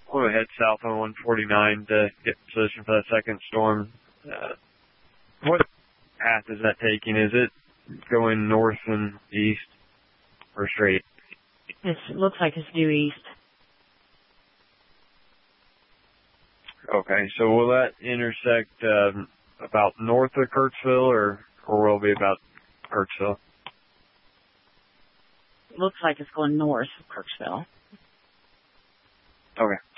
We'll head south on 149 to get position for that second storm. What path is that taking? Is it going north and east or straight? It looks like it's due east. Okay, so will that intersect about north of Kirksville, or will it be about Kirksville? It looks like it's going north of Kirksville. Okay.